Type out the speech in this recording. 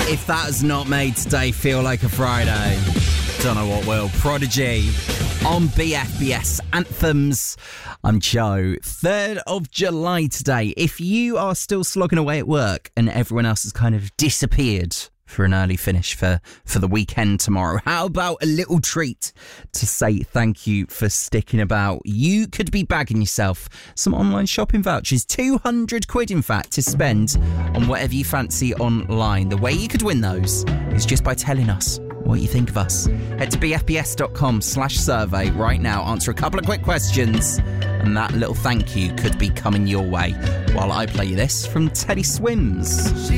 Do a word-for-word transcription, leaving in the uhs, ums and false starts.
If that has not made today feel like a Friday, don't know what will. Prodigy on B F B S Anthems. I'm Joe. third of July today. If you are still slogging away at work and everyone else has kind of disappeared for an early finish for, for the weekend tomorrow, how about a little treat to say thank you for sticking about? You could be bagging yourself some online shopping vouchers, two hundred quid in fact, to spend on whatever you fancy online. The way you could win those is just by telling us what you think of us. Head to bfbs.com slash survey right now, answer a couple of quick questions, and that little thank you could be coming your way while I play you this from Teddy Swims.